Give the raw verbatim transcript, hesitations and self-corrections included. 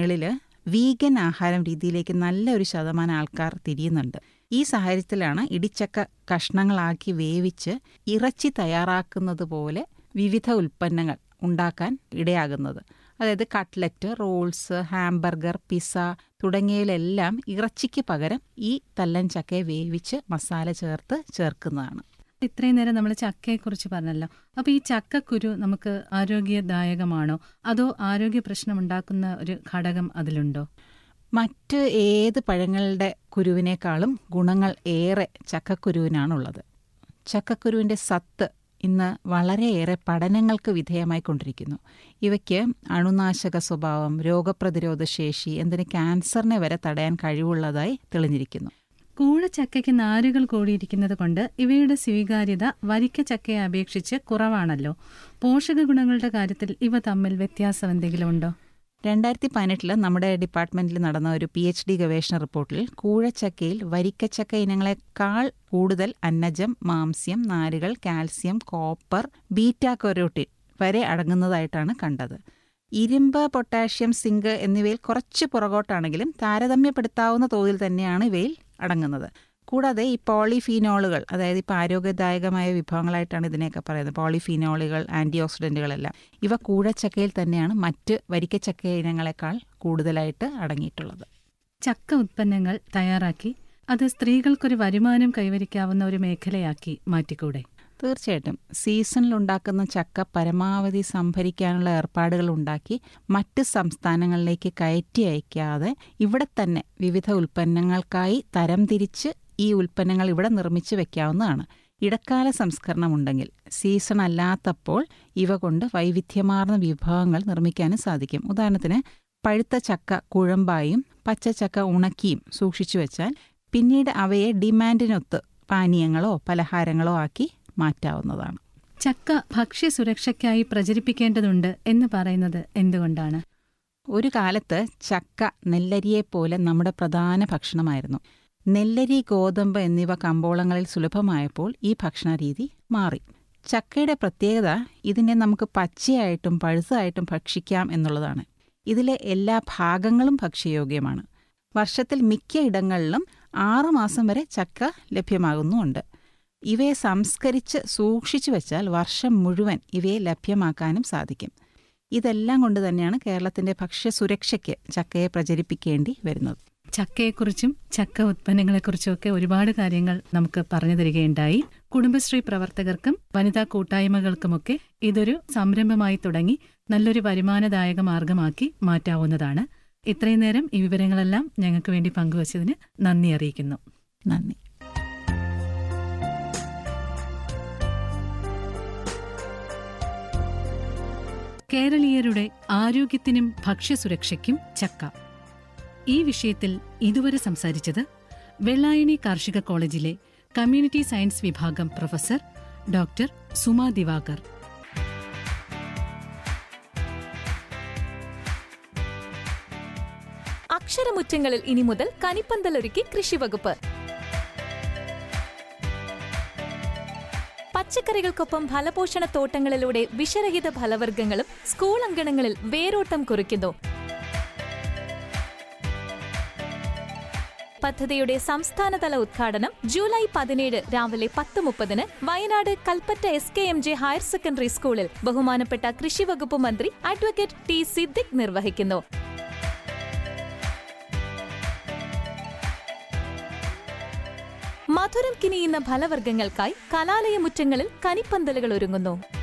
വീടുകളിൽ വീഗൻ ആഹാരം രീതിയിലേക്ക് നല്ലൊരു ശതമാനം ആൾക്കാർ തിരിയുന്നുണ്ട്. ഈ സാഹചര്യത്തിലാണ് ഇടിച്ചക്ക കഷ്ണങ്ങളാക്കി വേവിച്ച് ഇറച്ചി തയ്യാറാക്കുന്നത് പോലെ വിവിധ ഉൽപ്പന്നങ്ങൾ ഉണ്ടാക്കാൻ ഇടയാകുന്നത്. അതായത് കട്ട്ലറ്റ്, റോൾസ്, ഹാംബർഗർ, പിസ്സ തുടങ്ങിയവയിലെല്ലാം ഇറച്ചിക്ക് പകരം ഈ തല്ലൻ ചക്കയെ വേവിച്ച് മസാല ചേർത്ത് ചേർക്കുന്നതാണ്. ഇത്രയും നേരം നമ്മൾ ചക്കയെക്കുറിച്ച് പറഞ്ഞല്ലോ. അപ്പോൾ ഈ ചക്കക്കുരു നമുക്ക് ആരോഗ്യദായകമാണോ അതോ ആരോഗ്യ പ്രശ്നമുണ്ടാക്കുന്ന ഒരു ഘടകം അതിലുണ്ടോ? മറ്റ് ഏത് പഴങ്ങളുടെ കുരുവിനേക്കാളും ഗുണങ്ങൾ ഏറെ ചക്കക്കുരുവിനാണുള്ളത്. ചക്കക്കുരുവിൻ്റെ സത്ത് ഇന്ന് വളരെയേറെ പഠനങ്ങൾക്ക് വിധേയമായിക്കൊണ്ടിരിക്കുന്നു. ഇവയ്ക്ക് അണുനാശക സ്വഭാവം, രോഗപ്രതിരോധ ശേഷി, എന്തിന് ക്യാൻസറിനെ വരെ തടയാൻ കഴിവുള്ളതായി തെളിഞ്ഞിരിക്കുന്നു. കൂഴച്ചക്കയ്ക്ക് നാരുകൾ കൂടിയിരിക്കുന്നത് കൊണ്ട് ഇവയുടെ സ്വീകാര്യത വരിക്കച്ചക്കയെ അപേക്ഷിച്ച് കുറവാണല്ലോ. പോഷക ഗുണങ്ങളുടെ കാര്യത്തിൽ ഇവ തമ്മിൽ വ്യത്യാസം എന്തെങ്കിലും ഉണ്ടോ? രണ്ടായിരത്തി പതിനെട്ടില് നമ്മുടെ ഡിപ്പാർട്ട്മെന്റിൽ നടന്ന ഒരു പി എച്ച് ഡി ഗവേഷണ റിപ്പോർട്ടിൽ കൂഴച്ചക്കയിൽ വരിക്കച്ചക്ക ഇനങ്ങളെക്കാൾ കൂടുതൽ അന്നജം, മാംസ്യം, നാരുകൾ, കാൽസ്യം, കോപ്പർ, ബീറ്റാ കരോട്ടിൻ വരെ അടങ്ങുന്നതായിട്ടാണ് കണ്ടത്. ഇരുമ്പ്, പൊട്ടാഷ്യം, സിങ്ക് എന്നിവയിൽ കുറച്ച് പുറകോട്ടാണെങ്കിലും താരതമ്യപ്പെടുത്താവുന്ന തോതിൽ തന്നെയാണ് ഇവയിൽ അടങ്ങുന്നത്. കൂടാതെ ഈ പോളിഫീനോളുകൾ, അതായത് ഇപ്പോൾ ആരോഗ്യദായകമായ വിഭവങ്ങളായിട്ടാണ് ഇതിനെയൊക്കെ പറയുന്നത്, പോളിഫീനോളുകൾ, ആൻറ്റി ഓക്സിഡൻറ്റുകളെല്ലാം ഇവ കൂഴച്ചക്കയിൽ തന്നെയാണ് മറ്റ് വരിക്കച്ചക്ക ഇനങ്ങളെക്കാൾ കൂടുതലായിട്ട് അടങ്ങിയിട്ടുള്ളത്. ചക്ക ഉൽപ്പന്നങ്ങൾ തയ്യാറാക്കി അത് സ്ത്രീകൾക്കൊരു വരുമാനം കൈവരിക്കാവുന്ന ഒരു മേഖലയാക്കി മാറ്റിക്കൂടെ? തീർച്ചയായിട്ടും. സീസണിലുണ്ടാക്കുന്ന ചക്ക പരമാവധി സംഭരിക്കാനുള്ള ഏർപ്പാടുകൾ ഉണ്ടാക്കി മറ്റ് സംസ്ഥാനങ്ങളിലേക്ക് കയറ്റി അയക്കാതെ ഇവിടെ തന്നെ വിവിധ ഉൽപ്പന്നങ്ങൾക്കായി തരംതിരിച്ച് ഈ ഉൽപ്പന്നങ്ങൾ ഇവിടെ നിർമ്മിച്ച് വെക്കാവുന്നതാണ്. ഇടക്കാല സംസ്കരണം ഉണ്ടെങ്കിൽ സീസൺ അല്ലാത്തപ്പോൾ ഇവ കൊണ്ട് വൈവിധ്യമാർന്ന വിഭവങ്ങൾ നിർമ്മിക്കാനും സാധിക്കും. ഉദാഹരണത്തിന് പഴുത്ത ചക്ക കുഴമ്പായും പച്ചച്ചക്ക ഉണക്കിയും സൂക്ഷിച്ചു വെച്ചാൽ പിന്നീട് അവയെ ഡിമാൻഡിനൊത്ത് പാനീയങ്ങളോ പലഹാരങ്ങളോ ആക്കി മാറ്റാവുന്നതാണ്. ചക്ക ഭക്ഷ്യസുരക്ഷയ്ക്കായി പ്രചരിപ്പിക്കേണ്ടതുണ്ട് എന്ന് പറയുന്നത് എന്തുകൊണ്ടാണ്? ഒരു കാലത്ത് ചക്ക നെല്ലരിയെപ്പോലെ നമ്മുടെ പ്രധാന ഭക്ഷണമായിരുന്നു. നെല്ലരി, ഗോതമ്പ് എന്നിവ കമ്പോളങ്ങളിൽ സുലഭമായപ്പോൾ ഈ ഭക്ഷണരീതി മാറി. ചക്കയുടെ പ്രത്യേകത ഇതിനെ നമുക്ക് പച്ചയായിട്ടും പഴുത്തതായിട്ടും ഭക്ഷിക്കാം എന്നുള്ളതാണ്. ഇതിലെ എല്ലാ ഭാഗങ്ങളും ഭക്ഷ്യയോഗ്യമാണ്. വർഷത്തിൽ മിക്ക ഇടങ്ങളിലും ആറുമാസം വരെ ചക്ക ലഭ്യമാകുന്നുമുണ്ട്. ഇവയെ സംസ്കരിച്ച് സൂക്ഷിച്ചു വെച്ചാൽ വർഷം മുഴുവൻ ഇവയെ ലഭ്യമാക്കാനും സാധിക്കും. ഇതെല്ലാം കൊണ്ട് തന്നെയാണ് കേരളത്തിന്റെ ഭക്ഷ്യസുരക്ഷയ്ക്ക് ചക്കയെ പ്രചരിപ്പിക്കേണ്ടി വരുന്നത്. ചക്കയെക്കുറിച്ചും ചക്ക ഉത്പന്നങ്ങളെക്കുറിച്ചും ഒക്കെ ഒരുപാട് കാര്യങ്ങൾ നമുക്ക് പറഞ്ഞു തരികയുണ്ടായി. കുടുംബശ്രീ പ്രവർത്തകർക്കും വനിതാ കൂട്ടായ്മകൾക്കുമൊക്കെ ഇതൊരു സംരംഭമായി തുടങ്ങി നല്ലൊരു വരുമാനദായക മാർഗമാക്കി മാറ്റാവുന്നതാണ്. ഇത്രയും നേരം ഈ വിവരങ്ങളെല്ലാം ഞങ്ങൾക്ക് വേണ്ടി പങ്കുവച്ചതിന് നന്ദി അറിയിക്കുന്നു. നന്ദി. കേരളീയരുടെ ആരോഗ്യത്തിനും ഭക്ഷ്യസുരക്ഷയ്ക്കും ചക്ക. ഈ വിഷയത്തിൽ ഇതുവരെ സംസാരിച്ചത് വെള്ളായണി കാർഷിക കോളേജിലെ കമ്മ്യൂണിറ്റി സയൻസ് വിഭാഗം പ്രൊഫസർ ഡോക്ടർ സുമാ ദിവാകർ. അക്ഷരമുറ്റങ്ങളിൽ ഇനി മുതൽ കനിപ്പന്തലൊരുക്കി കൃഷിവകുപ്പ്. പച്ചക്കറികൾക്കൊപ്പം ഫലപോഷണ തോട്ടങ്ങളിലൂടെ വിഷരഹിത ഫലവർഗ്ഗങ്ങളും സ്കൂൾ അങ്കണങ്ങളിൽ വേരോട്ടം കുറിക്കുന്നു. പദ്ധതിയുടെ സംസ്ഥാനതല ഉദ്ഘാടനം ജൂലൈ പതിനേഴ് രാവിലെ പത്ത് മുപ്പതിന് Wayanad Kalpetta S K M J higher secondary സ്കൂളിൽ ബഹുമാനപ്പെട്ട കൃഷിവകുപ്പ് മന്ത്രി അഡ്വക്കേറ്റ് ടി സിദ്ദിഖ് നിർവഹിക്കുന്നു. മധുരം കിനിയുന്ന ഫലവർഗ്ഗങ്ങൾക്കായി കലാലയ മുറ്റങ്ങളിൽ കനിപ്പന്തലുകൾ ഒരുങ്ങുന്നു.